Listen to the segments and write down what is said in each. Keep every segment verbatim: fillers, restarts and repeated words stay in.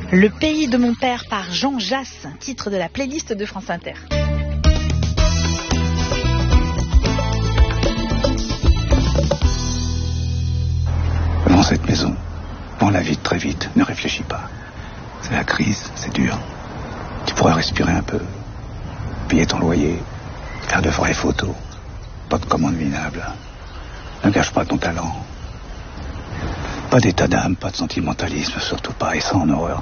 Le pays de mon père par Jean Jass, titre de la playlist de France Inter. Dans cette maison, on la vide très vite, ne réfléchis pas. C'est la crise, c'est dur. Tu pourrais respirer un peu, payer ton loyer, faire de vraies photos, pas de commandes minables. Ne gâche pas ton talent. Pas d'état d'âme, pas de sentimentalisme, surtout pas, et ça en horreur.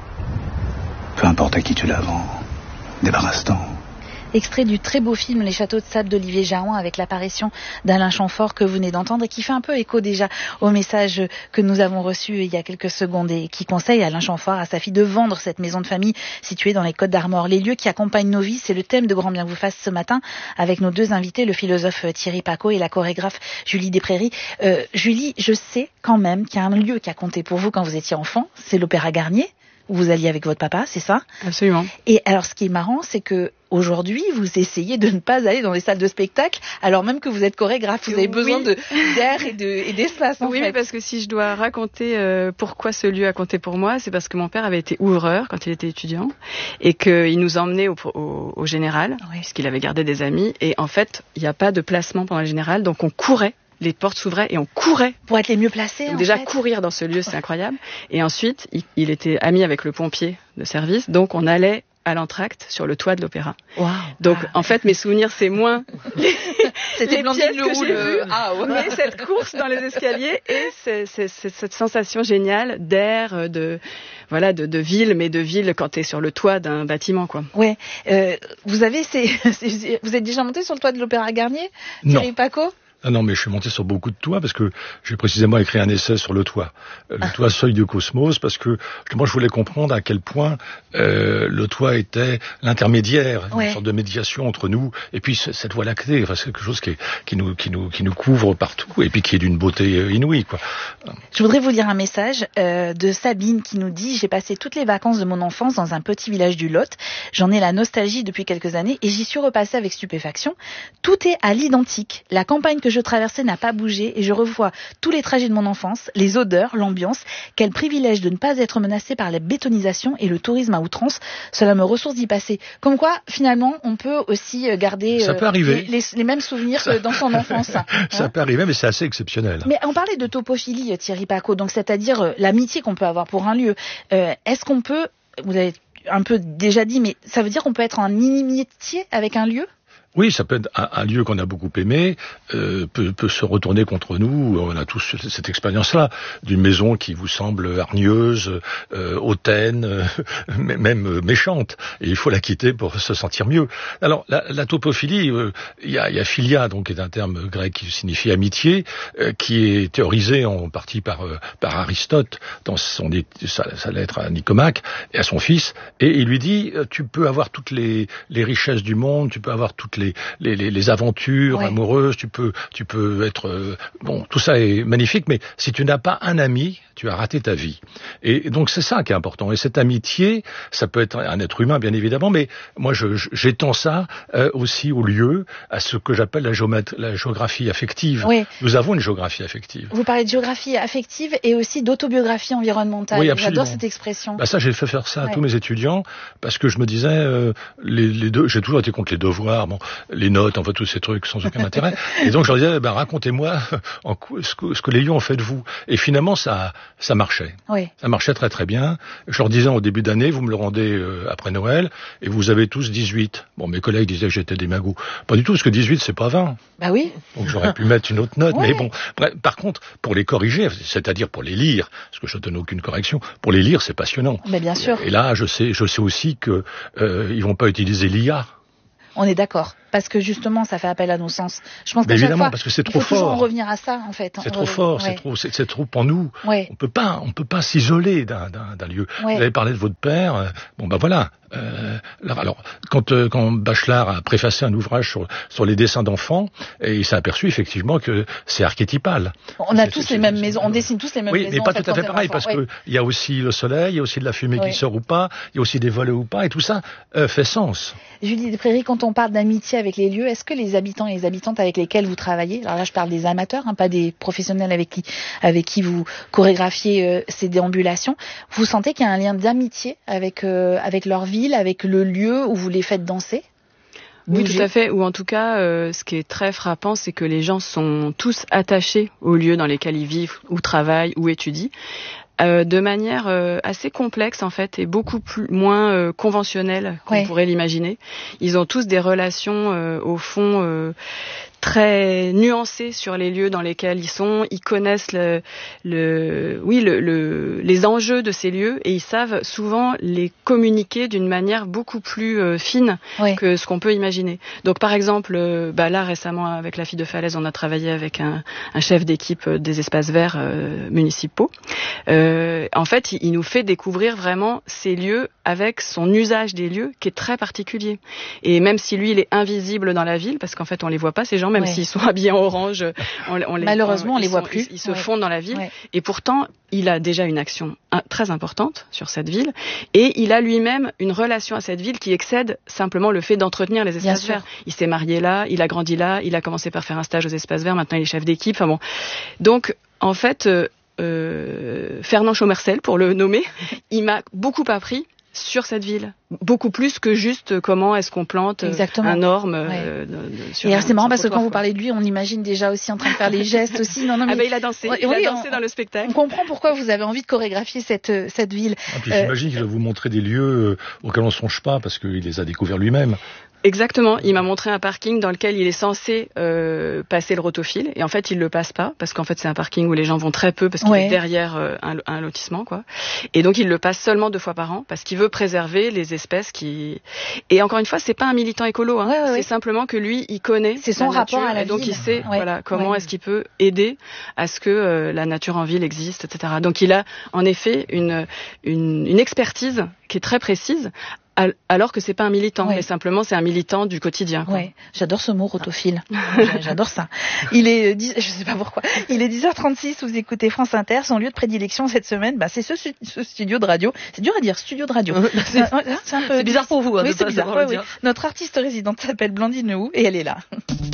Peu importe à qui tu la vends, débarrasse-t'en. Extrait du très beau film Les Châteaux de Sable d'Olivier Jarouin avec l'apparition d'Alain Chamfort que vous venez d'entendre et qui fait un peu écho déjà au message que nous avons reçu il y a quelques secondes et qui conseille Alain Chamfort à sa fille de vendre cette maison de famille située dans les Côtes d'Armor. Les lieux qui accompagnent nos vies, c'est le thème de Grand Bien vous fasse ce matin avec nos deux invités, le philosophe Thierry Pacaud et la chorégraphe Julie Desprairies. Euh, Julie, je sais quand même qu'il y a un lieu qui a compté pour vous quand vous étiez enfant, c'est l'Opéra Garnier. Où vous alliez avec votre papa, c'est ça ? Absolument. Et alors, ce qui est marrant, c'est que aujourd'hui, vous essayez de ne pas aller dans les salles de spectacle, alors même que vous êtes chorégraphe. Vous avez besoin oui. de, d'air et, de, et d'espace, en oui, fait. Oui, parce que si je dois raconter euh, pourquoi ce lieu a compté pour moi, c'est parce que mon père avait été ouvreur quand il était étudiant et qu'il nous emmenait au, au, au Général, oui. puisqu'il avait gardé des amis. Et en fait, il n'y a pas de placement pendant le Général, donc on courait. Les portes s'ouvraient et on courait. Pour être les mieux placés, donc en déjà, fait. courir dans ce lieu, c'est incroyable. Et ensuite, il, il était ami avec le pompier de service, donc on allait à l'entracte sur le toit de l'opéra. Wow. Donc, ah. en fait, mes souvenirs, c'est moins les, C'était les pièces que j'ai le... vues, ah, ouais. mais cette course dans les escaliers et c'est, c'est, c'est cette sensation géniale d'air, de voilà, de, de ville, mais de ville quand t'es sur le toit d'un bâtiment, quoi. Ouais. Euh, vous avez, ces, ces, vous êtes déjà monté sur le toit de l'Opéra Garnier, Thierry Pacaud ? Ah non, mais je suis monté sur beaucoup de toits parce que j'ai précisément écrit un essai sur le toit. Le ah. toit Seuil de Cosmos, parce que moi je voulais comprendre à quel point euh, le toit était l'intermédiaire, ouais. une sorte de médiation entre nous et puis cette voie lactée. Enfin, c'est quelque chose qui, est, qui, nous, qui, nous, qui nous couvre partout et puis qui est d'une beauté inouïe, quoi. Je voudrais vous lire un message euh, de Sabine qui nous dit « J'ai passé toutes les vacances de mon enfance dans un petit village du Lot. J'en ai la nostalgie depuis quelques années et j'y suis repassée avec stupéfaction. Tout est à l'identique. La campagne que que je traversais n'a pas bougé et je revois tous les trajets de mon enfance, les odeurs, l'ambiance. Quel privilège de ne pas être menacé par la bétonisation et le tourisme à outrance. Cela me ressource d'y passer. » Comme quoi, finalement, on peut aussi garder ça peut euh, les, les, les mêmes souvenirs ça... que dans son enfance. Ça hein peut arriver, mais c'est assez exceptionnel. Mais on parlait de topophilie, Thierry Pacaud, donc c'est-à-dire euh, l'amitié qu'on peut avoir pour un lieu. Euh, est-ce qu'on peut, vous avez un peu déjà dit, mais ça veut dire qu'on peut être en inimitié avec un lieu ? Oui, ça peut être un, un lieu qu'on a beaucoup aimé, euh, peut, peut se retourner contre nous. On a tous cette expérience-là d'une maison qui vous semble hargneuse, euh, hautaine, euh, même méchante. Et il faut la quitter pour se sentir mieux. Alors, la, la topophilie, il euh, y, a, y a philia, donc qui est un terme grec qui signifie amitié, euh, qui est théorisé en partie par, euh, par Aristote dans son, sa, sa lettre à Nicomaque et à son fils. Et il lui dit, tu peux avoir toutes les, les richesses du monde, tu peux avoir toutes les Les, les, les aventures ouais. amoureuses, tu peux, tu peux être... Euh, bon, tout ça est magnifique, mais si tu n'as pas un ami, tu as raté ta vie. Et donc c'est ça qui est important. Et cette amitié, ça peut être un être humain, bien évidemment, mais moi je, je, j'étends ça euh, aussi au lieu, à ce que j'appelle la, géomat- la géographie affective. Oui. Nous avons une géographie affective. Vous parlez de géographie affective et aussi d'autobiographie environnementale. Oui, j'adore cette expression. Bah ça, j'ai fait faire ça ouais. à tous mes étudiants, parce que je me disais, euh, les, les deux, j'ai toujours été contre les devoirs, bon, les notes, enfin tous ces trucs sans aucun intérêt. Et donc je leur disais, ben, racontez-moi en quoi, ce, que, ce que les lions ont fait de vous. Et finalement, ça, ça marchait. Oui. Ça marchait très très bien. Je leur disais au début d'année, vous me le rendez euh, après Noël, et vous avez tous dix-huit. Bon, mes collègues disaient que j'étais des magous. Pas du tout, parce que dix-huit, c'est pas vingt. Bah oui. Donc j'aurais pu mettre une autre note. Ouais. Mais bon, bref, par contre, pour les corriger, c'est-à-dire pour les lire, parce que je ne donne aucune correction, pour les lire, c'est passionnant. Mais bien sûr. Et là, je sais, je sais aussi que euh, ils vont pas utiliser l'I A. On est d'accord. Parce que justement, ça fait appel à nos sens. Je pense qu'à chaque évidemment, fois, parce que c'est trop il faut fort. toujours en revenir à ça, en fait. C'est trop fort, ouais. c'est trop, c'est, c'est trop en nous. Ouais. On peut pas, on peut pas s'isoler d'un, d'un, d'un lieu. Ouais. Vous avez parlé de votre père. Bon, ben voilà. Euh, alors, quand, euh, quand Bachelard a préfacé un ouvrage sur, sur les dessins d'enfants, et il s'est aperçu effectivement que c'est archétypal. On a c'est, tous c'est, les mêmes c'est, maisons, on dessine tous les mêmes oui, maisons. Oui, mais pas en fait, tout à fait pareil, parce ouais. que il y a aussi le soleil, il y a aussi de la fumée ouais. qui sort ou pas, il y a aussi des volets ou pas, et tout ça euh, fait sens. Julie Desprairies, quand on parle d'amitié avec les lieux. Est-ce que les habitants et les habitantes avec lesquels vous travaillez, alors là je parle des amateurs, hein, pas des professionnels avec qui, avec qui vous chorégraphiez euh, ces déambulations, vous sentez qu'il y a un lien d'amitié avec, euh, avec leur ville, avec le lieu où vous les faites danser ? Oui, tout à fait. Ou en tout cas, euh, ce qui est très frappant, c'est que les gens sont tous attachés aux lieux dans lesquels ils vivent, ou travaillent, ou étudient, euh, de manière euh, assez complexe en fait, et beaucoup plus moins euh, conventionnelle qu'on ouais. pourrait l'imaginer. Ils ont tous des relations euh, au fond euh, très nuancés sur les lieux dans lesquels ils sont. Ils connaissent le, le, oui, le, le, les enjeux de ces lieux et ils savent souvent les communiquer d'une manière beaucoup plus euh, fine oui. que ce qu'on peut imaginer. Donc, par exemple, euh, bah là récemment avec la Fille de Falaise, on a travaillé avec un, un chef d'équipe des espaces verts euh, municipaux. Euh, en fait, il, il nous fait découvrir vraiment ces lieux avec son usage des lieux qui est très particulier. Et même si lui, il est invisible dans la ville, parce qu'en fait, on les voit pas ces gens. Même ouais. s'ils sont habillés en orange, on, on les, malheureusement, on, on les voit sont, plus. Ils, ils se ouais. fondent dans la ville. Ouais. Et pourtant, il a déjà une action très importante sur cette ville. Et il a lui-même une relation à cette ville qui excède simplement le fait d'entretenir les espaces verts. Il s'est marié là, il a grandi là, il a commencé par faire un stage aux espaces verts, maintenant il est chef d'équipe. Enfin bon. Donc, en fait, euh, euh, Fernand Chaumercel, pour le nommer, il m'a beaucoup appris sur cette ville, beaucoup plus que juste comment est-ce qu'on plante Exactement. un orme. Ouais. Euh, sur et alors, c'est marrant parce que quand vous parlez de lui, on imagine déjà aussi en train de faire les gestes aussi. Non, non, mais... Ah ben il a dansé, ouais, il oui, a dansé on, dans le spectacle. On comprend pourquoi vous avez envie de chorégraphier cette cette ville. Ah, puis euh... j'imagine qu'il va vous montrer des lieux auxquels on ne songe pas parce qu'il les a découverts lui-même. Exactement, il m'a montré un parking dans lequel il est censé euh, passer le rotofile et en fait il le passe pas parce qu'en fait c'est un parking où les gens vont très peu parce qu'il ouais. est derrière euh, un, un lotissement quoi. Et donc il le passe seulement deux fois par an parce qu'il veut préserver les espèces qui. Et encore une fois c'est pas un militant écolo, hein. ouais, ouais, c'est ouais. simplement que lui il connaît. C'est son rapport nature, à la et donc ville. il sait ouais. voilà comment ouais. est-ce qu'il peut aider à ce que euh, la nature en ville existe, et cetera. Donc il a en effet une une, une expertise qui est très précise. Alors que c'est pas un militant, ouais. mais simplement c'est un militant du quotidien. Quoi. Ouais, j'adore ce mot rotophile. J'adore ça. Il est dix, je sais pas pourquoi. Il est dix heures trente-six. Vous écoutez France Inter. Son lieu de prédilection cette semaine, bah c'est ce, ce studio de radio. C'est dur à dire, studio de radio. c'est, c'est un peu c'est bizarre pour vous. Hein, oui, c'est pas bizarre. Ouais, oui. Notre artiste résidente s'appelle Blandine Lehoux et elle est là.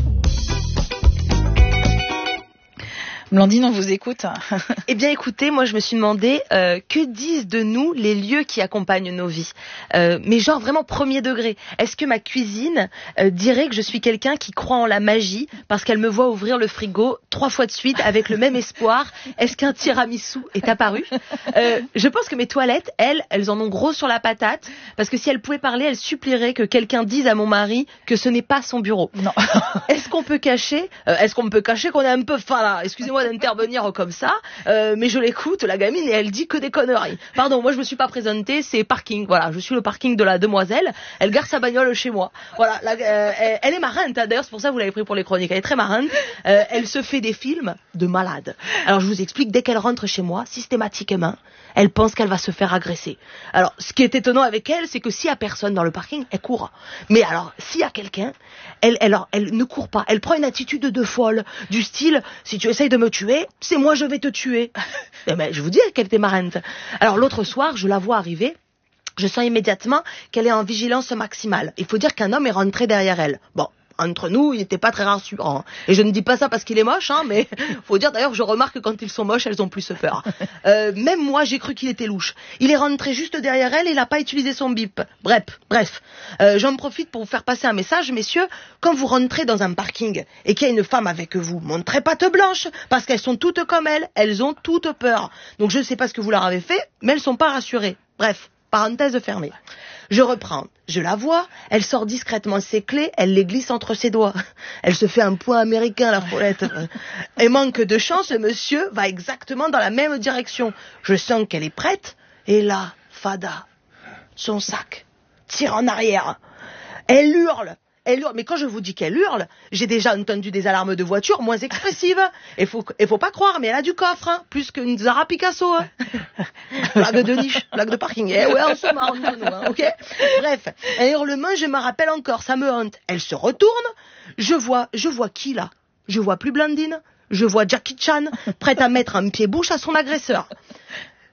Blandine, on vous écoute. Eh bien, écoutez, moi, je me suis demandé euh, que disent de nous les lieux qui accompagnent nos vies. Euh, mais genre vraiment premier degré. Est-ce que ma cuisine euh, dirait que je suis quelqu'un qui croit en la magie parce qu'elle me voit ouvrir le frigo trois fois de suite avec le même espoir? Est-ce qu'un tiramisu est apparu? euh, Je pense que mes toilettes, elles, elles en ont gros sur la patate parce que si elles pouvaient parler, elles supplieraient que quelqu'un dise à mon mari que ce n'est pas son bureau. Non. Est-ce qu'on peut cacher euh, Est-ce qu'on peut cacher qu'on est un peu fin là? Excusez-moi d'intervenir comme ça, euh, mais je l'écoute, la gamine, et elle dit que des conneries. Pardon, moi je me suis pas présentée, c'est parking, voilà, je suis le parking de la demoiselle, elle gare sa bagnole chez moi. Voilà, la, euh, elle, elle est marrante, hein, d'ailleurs c'est pour ça que vous l'avez pris pour les chroniques, elle est très marrante, euh, elle se fait des films de malade. Alors je vous explique, dès qu'elle rentre chez moi, systématiquement, elle pense qu'elle va se faire agresser. Alors, ce qui est étonnant avec elle, c'est que s'il y a personne dans le parking, elle court. Mais alors, s'il y a quelqu'un, elle, elle, elle ne court pas. Elle prend une attitude de folle, du style, si tu essayes de me tuer, c'est moi je vais te tuer. Mais je vous dis qu'elle était marrante. Alors, l'autre soir, je la vois arriver. Je sens immédiatement qu'elle est en vigilance maximale. Il faut dire qu'un homme est rentré derrière elle. Bon. Entre nous, il n'était pas très rassurant. Et je ne dis pas ça parce qu'il est moche, hein, mais faut dire d'ailleurs que je remarque que quand ils sont moches, elles ont plus peur. Euh, même moi, j'ai cru qu'il était louche. Il est rentré juste derrière elle et il n'a pas utilisé son bip. Bref, bref. Euh, j'en profite pour vous faire passer un message, messieurs. Quand vous rentrez dans un parking et qu'il y a une femme avec vous, montrez patte blanche, parce qu'elles sont toutes comme elle. Elles ont toutes peur. Donc je ne sais pas ce que vous leur avez fait, mais elles ne sont pas rassurées. Bref. Parenthèse fermée. Je reprends. Je la vois. Elle sort discrètement ses clés. Elle les glisse entre ses doigts. Elle se fait un point américain, la follette. Et manque de chance, le monsieur va exactement dans la même direction. Je sens qu'elle est prête. Et là, Fada, son sac, tire en arrière. Elle hurle. Elle hurle, mais quand je vous dis qu'elle hurle, j'ai déjà entendu des alarmes de voiture moins expressives. Et faut, et faut pas croire, mais elle a du coffre, hein, plus qu'une Zara Picasso. Hein. Blague de niche, blague de parking. Eh ouais, on se marre entre nous, hein, ok? Bref, un hurlement, je me rappelle encore, ça me hante. Elle se retourne, je vois, je vois qui là? Je vois plus Blandine, je vois Jackie Chan, prête à mettre un pied-bouche à son agresseur.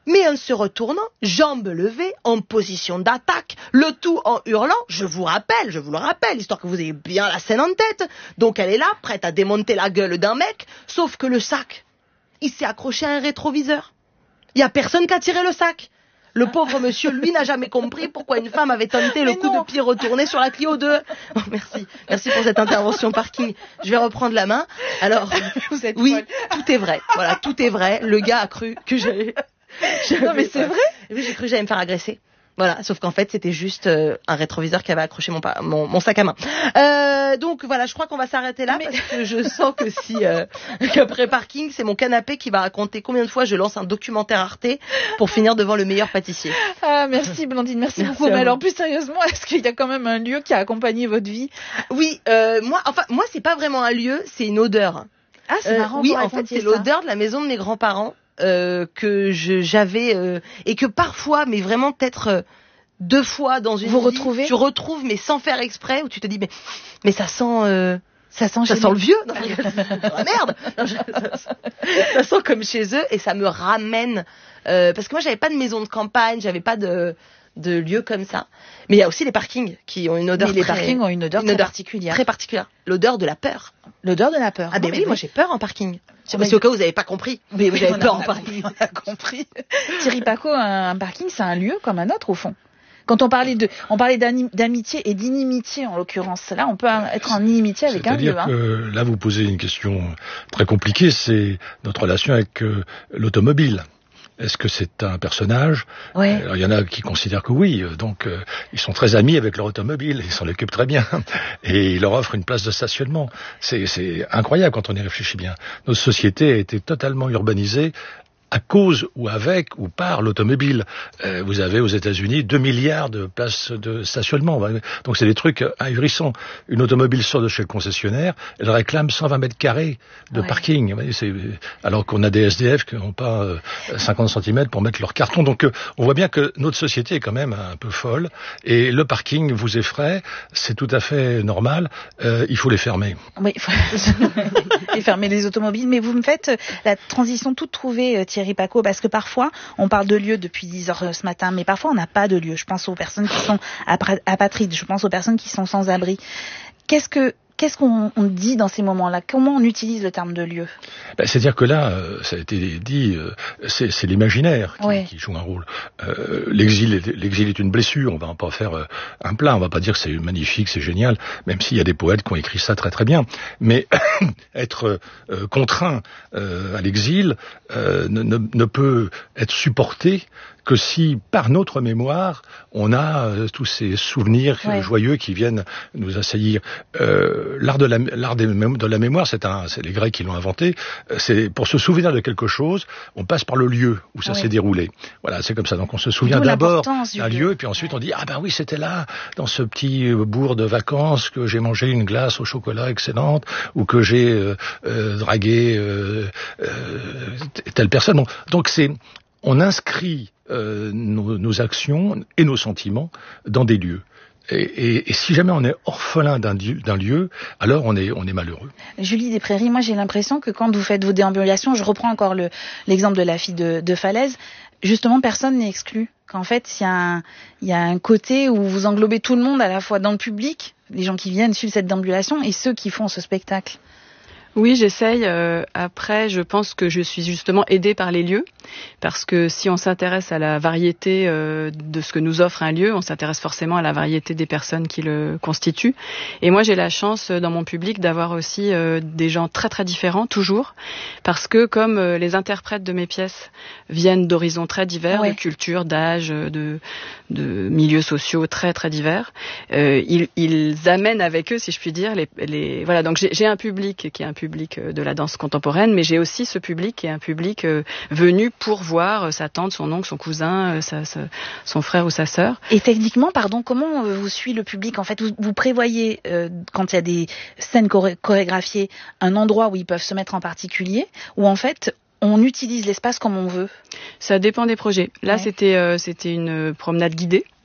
mais en se retournant, jambes levées, en position d'attaque, le tout en hurlant, je vous rappelle, je vous le rappelle, histoire que vous ayez bien la scène en tête. Donc elle est là, prête à démonter la gueule d'un mec, sauf que le sac, il s'est accroché à un rétroviseur. Il y a personne qui a tiré le sac. Le pauvre monsieur, lui, n'a jamais compris pourquoi une femme avait tenté le coup de pied retourné sur la Clio deux. Oh, merci. Merci pour cette intervention parking. Je vais reprendre la main. Alors, vous êtes oui, folle. tout est vrai. Voilà, tout est vrai. Le gars a cru que j'allais... Non, mais c'est vrai. Oui, j'ai cru que j'allais me faire agresser. Voilà, sauf qu'en fait, c'était juste euh, un rétroviseur qui avait accroché mon, pa- mon, mon sac à main. Euh, donc voilà, je crois qu'on va s'arrêter là, mais... parce que je sens que si euh, qu'après parking, c'est mon canapé qui va raconter combien de fois je lance un documentaire Arte pour finir devant le meilleur pâtissier. Ah, merci Blandine, merci, merci beaucoup. Mais alors plus sérieusement, est-ce qu'il y a quand même un lieu qui a accompagné votre vie? Oui, euh, moi, enfin, moi, c'est pas vraiment un lieu, c'est une odeur. Ah, c'est euh, marrant. Oui, en fait, c'est ça. L'odeur de la maison de mes grands-parents. Euh, que je, j'avais euh, et que parfois, mais vraiment peut-être euh, deux fois dans une vous vie, retrouvez tu retrouves, mais sans faire exprès, où tu te dis mais mais ça sent euh, ça sent ça chez sent les... le vieux, non, la merde, non, je, ça, ça sent comme chez eux et ça me ramène euh, parce que moi j'avais pas de maison de campagne, j'avais pas de de lieu comme ça. Mais il y a aussi les parkings qui ont une odeur. Mais les très, parkings ont une odeur, une très odeur particulière. Très particulière. L'odeur de la peur. L'odeur de la peur. Ah ben oui, moi j'ai peur en parking. C'est mais... au cas où vous n'avez pas compris. Mais vous avez peur en parking. On a compris. Thierry Paco, un parking, c'est un lieu comme un autre au fond. Quand on parlait de, on parlait d'amitié et d'inimitié en l'occurrence. Là, on peut être en inimitié avec un lieu. C'est-à-dire que hein. Là, vous posez une question très compliquée. C'est notre relation avec euh, l'automobile. Est-ce que c'est un personnage? Ouais. Alors, il y en a qui considèrent que oui, donc euh, ils sont très amis avec leur automobile, ils s'en occupent très bien, et ils leur offrent une place de stationnement. C'est, c'est incroyable quand on y réfléchit bien. Notre société a été totalement urbanisée à cause ou avec ou par l'automobile. Euh, vous avez aux États-Unis deux milliards de places de stationnement. Donc c'est des trucs ahurissants. Une automobile sort de chez le concessionnaire, elle réclame cent vingt mètres carrés de ouais. parking. C'est, alors qu'on a des S D F qui n'ont pas euh, cinquante centimètres pour mettre leur carton. Donc euh, on voit bien que notre société est quand même un peu folle. Et le parking vous effraie, c'est tout à fait normal. Euh, il faut les fermer. Oui, il faut et fermer les automobiles. Mais vous me faites la transition toute trouvée, Thierry Paco, parce que parfois, on parle de lieux depuis dix heures ce matin, mais parfois on n'a pas de lieu. Je pense aux personnes qui sont apatrides, je pense aux personnes qui sont sans abri. Qu'est-ce que Qu'est-ce qu'on on dit dans ces moments-là? Comment on utilise le terme de lieu? Ben, c'est-à-dire que là, euh, ça a été dit, euh, c'est, c'est l'imaginaire qui, ouais. qui joue un rôle. Euh, l'exil, est, l'exil est une blessure, on va pas faire euh, un plat, on va pas dire que c'est magnifique, c'est génial, même s'il y a des poètes qui ont écrit ça très très bien. Mais être euh, contraint euh, à l'exil euh, ne, ne, ne peut être supporté que si, par notre mémoire, on a euh, tous ces souvenirs ouais. joyeux qui viennent nous assaillir. Euh, l'art de la, l'art des, de la mémoire, c'est, un, c'est les Grecs qui l'ont inventé. C'est pour se souvenir de quelque chose, on passe par le lieu où ça ouais. s'est déroulé. Voilà, c'est comme ça. Donc on se souvient d'abord d'un lieu, et puis ensuite ouais. on dit ah ben oui, c'était là, dans ce petit bourg de vacances, que j'ai mangé une glace au chocolat excellente, ou que j'ai euh, euh, dragué euh, euh, telle personne. Bon, donc c'est, on inscrit Euh, nos, nos actions et nos sentiments dans des lieux. Et, et, et si jamais on est orphelin d'un, d'un lieu, alors on est, on est malheureux. Julie Desprairies, moi j'ai l'impression que quand vous faites vos déambulations, je reprends encore le, l'exemple de la fille de, de Falaise, justement personne n'est exclu. Qu'en fait, il y a un, il y a un côté où vous englobez tout le monde, à la fois dans le public, les gens qui viennent suivre cette déambulation, et ceux qui font ce spectacle. Oui, j'essaye. Euh, après, je pense que je suis justement aidée par les lieux, parce que si on s'intéresse à la variété euh, de ce que nous offre un lieu, on s'intéresse forcément à la variété des personnes qui le constituent. Et moi, j'ai la chance dans mon public d'avoir aussi euh, des gens très très différents, toujours, parce que comme euh, les interprètes de mes pièces viennent d'horizons très divers, ouais. de cultures, d'âge, de, de milieux sociaux très très divers, euh, ils, ils amènent avec eux, si je puis dire, les, les voilà. Donc j'ai, j'ai un public qui est un public de la danse contemporaine, mais j'ai aussi ce public qui est un public euh, venu pour voir sa tante, son oncle, son cousin, euh, sa, sa, son frère ou sa sœur. Et techniquement, pardon, comment euh, vous suit le public? En fait, vous, vous prévoyez, euh, quand il y a des scènes choré- chorégraphiées, un endroit où ils peuvent se mettre en particulier, ou en fait, on utilise l'espace comme on veut? Ça dépend des projets. Là, ouais. c'était, euh, c'était une promenade guidée.